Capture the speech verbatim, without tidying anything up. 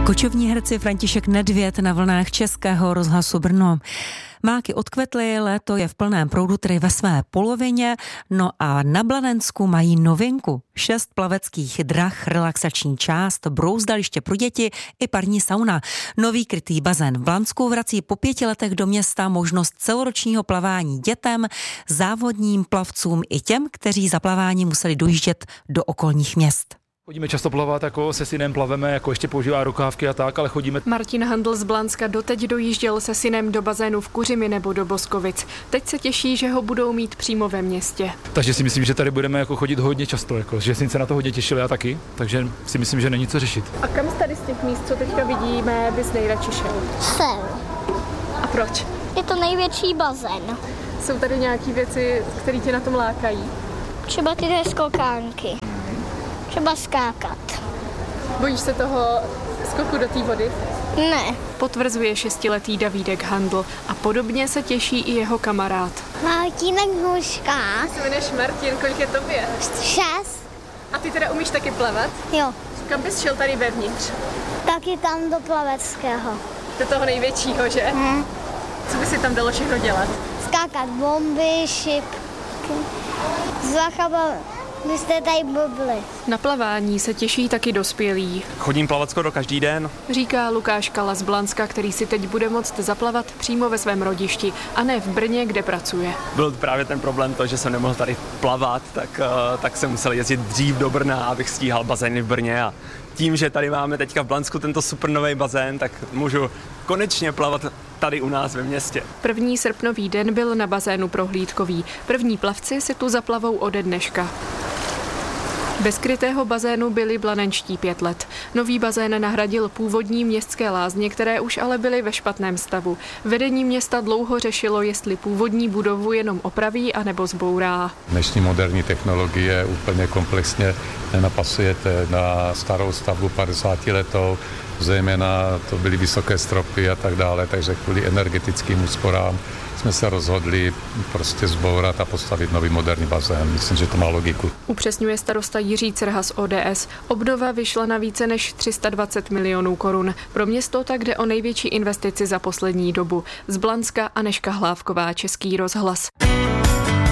Kočovní herci František Nedvěd na vlnách Českého rozhlasu Brno. Máky odkvetly, léto je v plném proudu, tedy ve své polovině, no a na Blanensku mají novinku. Šest plaveckých drah, relaxační část, brouzdaliště pro děti i parní sauna. Nový krytý bazén v Blansku vrací po pěti letech do města možnost celoročního plavání dětem, závodním plavcům i těm, kteří za plavání museli dojíždět do okolních měst. Chodíme často plavat, jako se synem plaveme, jako ještě používá rukávky a tak, ale chodíme. Martin Handl z Blanska doteď dojížděl se synem do bazénu v Kuřimi nebo do Boskovic. Teď se těší, že ho budou mít přímo ve městě. Takže si myslím, že tady budeme jako chodit hodně často, jako, že syn se na to hodně těšil, já taky, takže si myslím, že není co řešit. A kam z tady z těch míst, co teďka vidíme, bys nejradši šel? Sem. A proč? Je to největší bazén. Jsou tady nějaké věci, které tě na tom lákají? Třeba ty skokánky. Třeba skákat. Bojíš se toho skoku do té vody? Ne. Potvrzuje šestiletý Davídek Handl a podobně se těší i jeho kamarád. Martínek Hůška. Ty se jmenuješ Martin, kolik je tobě? Šest. A ty teda umíš taky plavat? Jo. Kam bys šel tady vevnitř? Taky tam do plaveckého. Do toho největšího, že? Hm. Co by si tam dalo všechno dělat? Skákat bomby, šipky. Zachaba byste tady blbli. Na plavání se těší taky dospělí. Chodím plavat skoro každý den. Říká Lukáš Kala z Blanska, který si teď bude moct zaplavat přímo ve svém rodišti a ne v Brně, kde pracuje. Byl právě ten problém to, že jsem nemohl tady plavat, tak, tak jsem musel jezdit dřív do Brna, abych stíhal bazény v Brně a tím, že tady máme teďka v Blansku tento super nový bazén, tak můžu konečně plavat tady u nás ve městě. První srpnový den byl na bazénu prohlídkový. První plavci si tu zaplavou ode dneška. Bez krytého bazénu byli blanenští pět let. Nový bazén nahradil původní městské lázně, které už ale byly ve špatném stavu. Vedení města dlouho řešilo, jestli původní budovu jenom opraví anebo zbourá. Dnešní moderní technologie úplně komplexně nenapasujete na starou stavbu padesátiletou, zejména to byly vysoké stropy a tak dále, takže kvůli energetickým úsporám jsme se rozhodli prostě zbourat a postavit nový moderní bazén. Myslím, že to má logiku. Upřesňuje starosta Jiří Cerha z O D S. Obnova vyšla na více než tři sta dvacet milionů korun. Pro město tak jde o největší investici za poslední dobu. Z Blanska Anežka Hlávková, Český rozhlas.